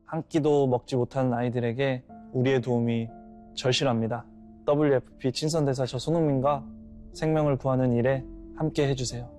한 끼도 먹지 못하는 아이들에게 우리의 도움이 절실합니다. WFP 친선대사 저 손흥민과 생명을 구하는 일에 함께 해주세요.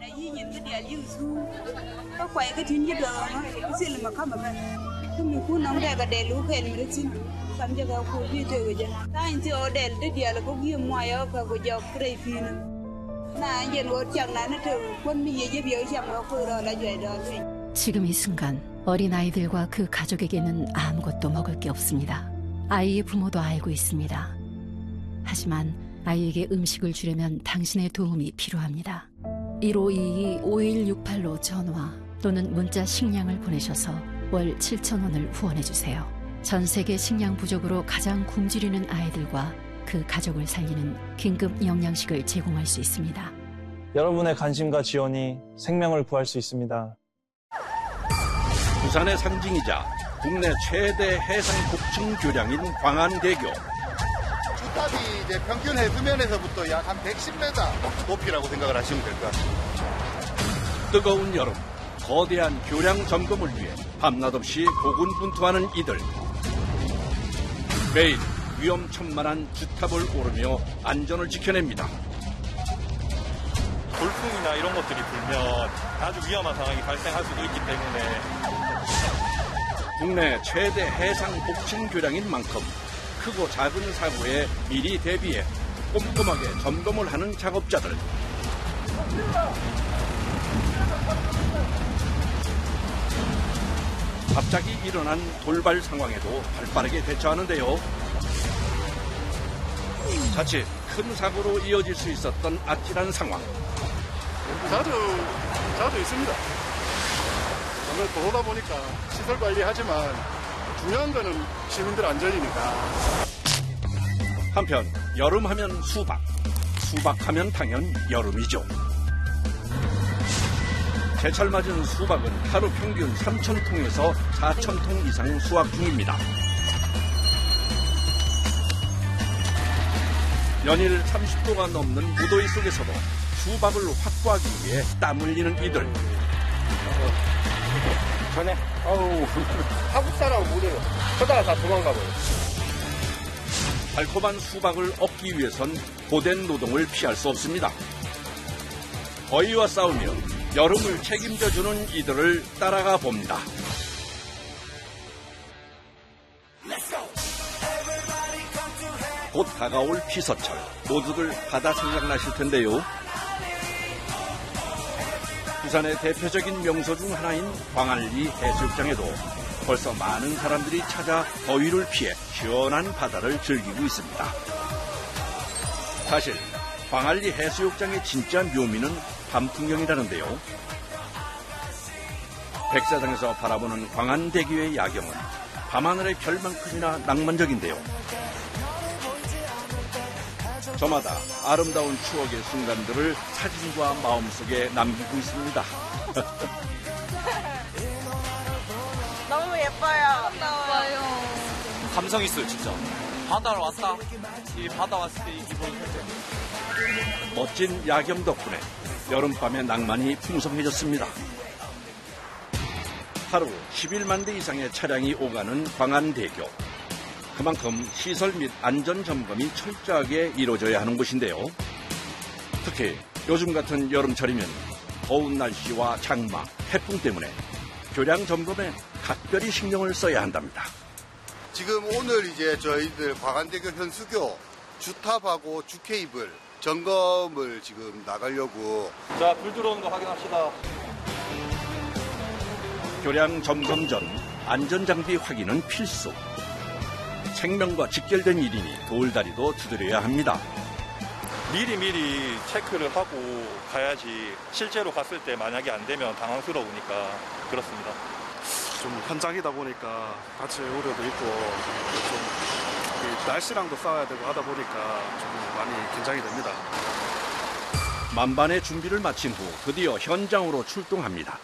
지금 이 순간 어린아이들과 그 가족에게는 아무것도 먹을 게 없습니다. 아이의 부모도 알고 있습니다. 하지만 아이에게 음식을 주려면 당신의 도움이 필요합니다. 1522-5168로 전화 또는 문자 식량을 보내셔서 월 7,000원을 후원해주세요. 전 세계 식량 부족으로 가장 굶주리는 아이들과 그 가족을 살리는 긴급 영양식을 제공할 수 있습니다. 여러분의 관심과 지원이 생명을 구할 수 있습니다. 부산의 상징이자 국내 최대 해상 복층 교량인 광안대교. 주탑이 이제 평균 해수면에서부터 약 한 110m 높이라고 생각을 하시면 될 것 같습니다. 뜨거운 여름, 거대한 교량 점검을 위해 밤낮 없이 고군분투하는 이들. 매일 위험천만한 주탑을 오르며 안전을 지켜냅니다. 돌풍이나 이런 것들이 불면 아주 위험한 상황이 발생할 수도 있기 때문에 국내 최대 해상 복층 교량인 만큼 크고 작은 사고에 미리 대비해 꼼꼼하게 점검을 하는 작업자들. 갑자기 일어난 돌발 상황에도 발빠르게 대처하는데요. 자칫 큰 사고로 이어질 수 있었던 아찔한 상황. 자주 있습니다. 아무래도 도로다 보니까 시설 관리하지만 중요한 거는 시민들 안전이니까. 한편 여름하면 수박, 수박하면 당연 여름이죠. 제철 맞은 수박은 하루 평균 3,000통에서 4,000통 이상 수확 중입니다. 연일 30도가 넘는 무더위 속에서도 수박을 확보하기 위해 땀 흘리는 이들. 전에 한국 사람 못해요. 쳐다가 다 도망가버려. 달콤한 수박을 얻기 위해선 고된 노동을 피할 수 없습니다. 더위와 싸우며 여름을 책임져주는 이들을 따라가 봅니다. 곧 다가올 피서철, 모두들 바다 생각나실 텐데요. 부산의 대표적인 명소 중 하나인 광안리 해수욕장에도 벌써 많은 사람들이 찾아 더위를 피해 시원한 바다를 즐기고 있습니다. 사실 광안리 해수욕장의 진짜 묘미는 밤 풍경이라는데요. 백사장에서 바라보는 광안대교의 야경은 밤하늘의 별만큼이나 낭만적인데요. 저마다 아름다운 추억의 순간들을 사진과 마음속에 남기고 있습니다. 너무 예뻐요. 예뻐요. 감성 있어요, 진짜. 바다로 왔다. 이 바다 왔을 때 이 기분이 그때. 멋진 야경 덕분에 여름밤의 낭만이 풍성해졌습니다. 하루 11만 대 이상의 차량이 오가는 광안대교. 그만큼 시설 및 안전 점검이 철저하게 이루어져야 하는 곳인데요. 특히 요즘 같은 여름철이면 더운 날씨와 장마, 태풍 때문에 교량 점검에 각별히 신경을 써야 한답니다. 지금 오늘 이제 저희들 광안대교 현수교 주탑하고 주케이블 점검을 지금 나가려고. 자, 불 들어오는 거 확인합시다. 교량 점검 전 안전장비 확인은 필수. 생명과 직결된 일이니 돌다리도 두드려야 합니다. 미리 체크를 하고 가야지 실제로 갔을 때 만약에 안 되면 당황스러우니까 그렇습니다. 좀 현장이다 보니까 다칠 우려도 있고 좀 날씨랑도 싸워야 되고 하다 보니까 좀 많이 긴장이 됩니다. 만반의 준비를 마친 후 드디어 현장으로 출동합니다.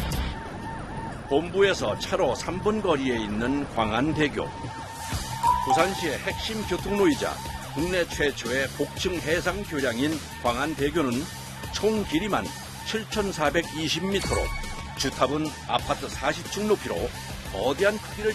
본부에서 차로 3분 거리에 있는 광안대교. 부산시의 핵심 교통로이자 국내 최초의 복층 해상 교량인 광안대교는 총 길이만 7,420m로 주탑은 아파트 40층 높이로 거대한 크기를